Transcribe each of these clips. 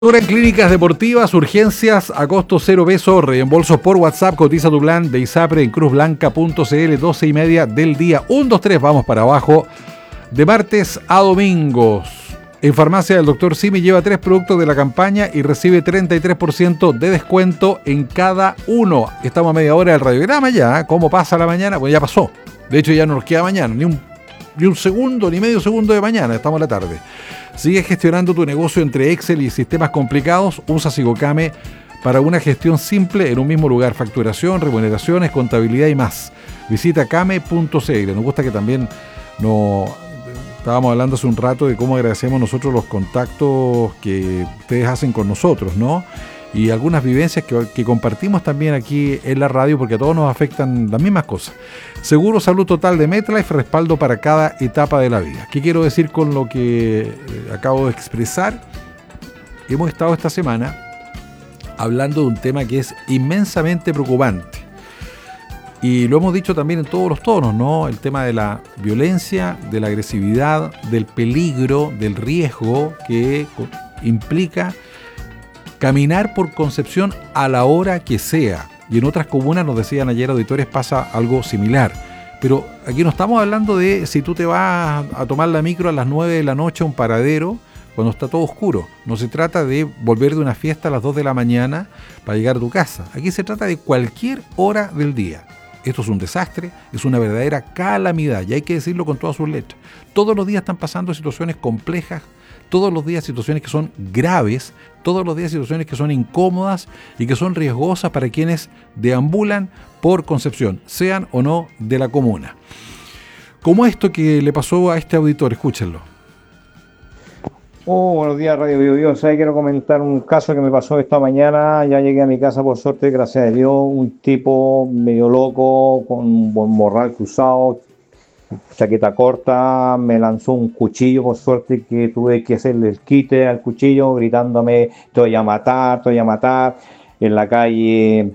Ahora en clínicas deportivas, urgencias a costo cero pesos, reembolsos por WhatsApp, cotiza tu plan de ISAPRE en cruzblanca.cl, 12:30 del día. 1, 2, 3, vamos para abajo. De martes a domingos. En farmacia del Dr. Simi lleva 3 productos de la campaña y recibe 33% de descuento en cada uno. Estamos a media hora del radiograma ya. ¿Cómo pasa la mañana? Pues ya pasó. De hecho ya no nos queda mañana, ni un segundo, ni medio segundo de mañana. Estamos en la tarde. Sigue gestionando tu negocio entre Excel y sistemas complicados. Usa Sigocame para una gestión simple en un mismo lugar. Facturación, remuneraciones, contabilidad y más. Visita came.cl. Nos gusta que también estábamos hablando hace un rato de cómo agradecemos nosotros los contactos que ustedes hacen con nosotros, ¿no? Y algunas vivencias que compartimos también aquí en la radio, porque a todos nos afectan las mismas cosas. Seguro Salud Total de MetLife, respaldo para cada etapa de la vida. ¿Qué quiero decir con lo que acabo de expresar? Hemos estado esta semana hablando de un tema que es inmensamente preocupante. Y lo hemos dicho también en todos los tonos, ¿no? El tema de la violencia, de la agresividad, del peligro, del riesgo que implica caminar por Concepción a la hora que sea. Y en otras comunas, nos decían ayer auditores, pasa algo similar. Pero aquí no estamos hablando de si tú te vas a tomar la micro a las 9 de la noche a un paradero cuando está todo oscuro. No se trata de volver de una fiesta a las 2 de la mañana para llegar a tu casa. Aquí se trata de cualquier hora del día. Esto es un desastre, es una verdadera calamidad, y hay que decirlo con todas sus letras. Todos los días están pasando situaciones complejas, todos los días situaciones que son graves, todos los días situaciones que son incómodas y que son riesgosas para quienes deambulan por Concepción, sean o no de la comuna. Como esto que le pasó a este auditor, escúchenlo. Buenos días, Radio Bio. Quiero comentar un caso que me pasó esta mañana. Ya llegué a mi casa, por suerte, gracias a Dios. Un tipo medio loco, con un morral cruzado, chaqueta corta, me lanzó un cuchillo, por suerte que tuve que hacerle el quite al cuchillo, gritándome, te voy a matar, en la calle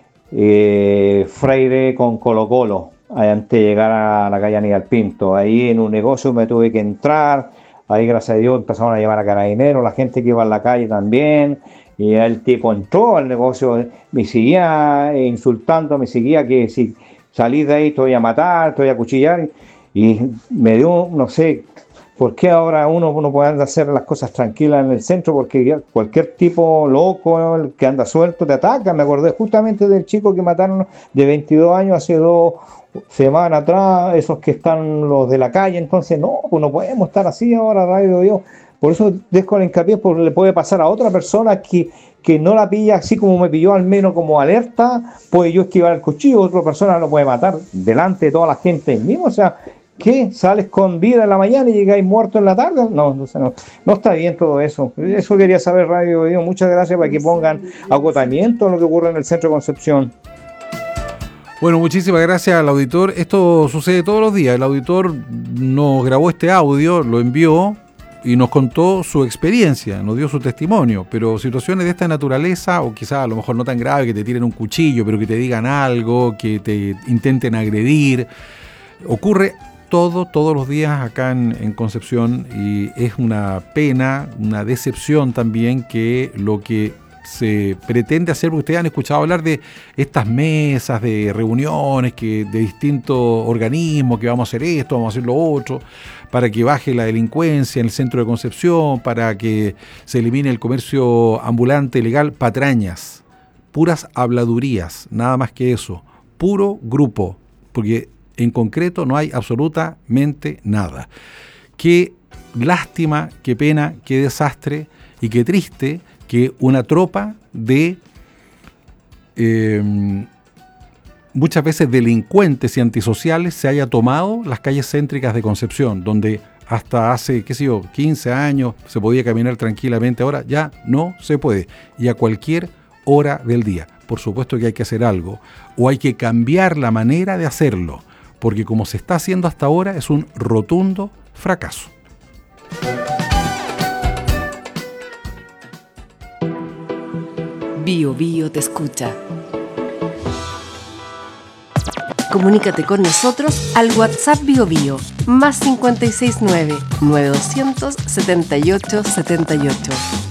Freire con Colo Colo, antes de llegar a la calle Aníbal Pinto. Ahí en un negocio me tuve que entrar. Ahí, gracias a Dios, empezaron a llevar a carabineros, la gente que iba en la calle también. Y el tipo entró al negocio, me seguía insultando, me seguía que si salís de ahí te voy a matar, te voy a acuchillar. Y me dio, no sé, por qué ahora uno puede hacer las cosas tranquilas en el centro, porque cualquier tipo loco que anda suelto te ataca. Me acordé justamente del chico que mataron de 22 años hace 2 semanas atrás, esos que están los de la calle. Entonces no podemos estar así ahora, Radio Dios. Por eso dejo el hincapié, porque le puede pasar a otra persona que no la pilla así como me pilló, al menos como alerta, puede yo esquivar el cuchillo, otra persona lo puede matar delante de toda la gente mismo. O sea, ¿qué? ¿Sales con vida en la mañana y llegáis muerto en la tarde? No está bien todo eso. Eso quería saber, Radio Dios. Muchas gracias, para que pongan agotamiento en lo que ocurre en el centro de Concepción. Bueno, muchísimas gracias al auditor. Esto sucede todos los días. El auditor nos grabó este audio, lo envió y nos contó su experiencia, nos dio su testimonio. Pero situaciones de esta naturaleza, o quizás a lo mejor no tan grave, que te tiren un cuchillo, pero que te digan algo, que te intenten agredir, ocurre todos los días acá en Concepción, y es una pena, una decepción también que lo que se pretende hacer, porque ustedes han escuchado hablar de estas mesas de reuniones de distintos organismos, que vamos a hacer esto, vamos a hacer lo otro, para que baje la delincuencia en el centro de Concepción, para que se elimine el comercio ambulante ilegal. Patrañas, puras habladurías, nada más que eso, puro grupo, porque en concreto no hay absolutamente nada. Qué lástima, qué pena, qué desastre y qué triste que una tropa de muchas veces delincuentes y antisociales se haya tomado las calles céntricas de Concepción, donde hasta hace, 15 años se podía caminar tranquilamente. Ahora ya no se puede, y a cualquier hora del día. Por supuesto que hay que hacer algo, o hay que cambiar la manera de hacerlo, porque como se está haciendo hasta ahora es un rotundo fracaso. Bio Bio te escucha. Comunícate con nosotros al WhatsApp Bio Bio, +569 9200 7878.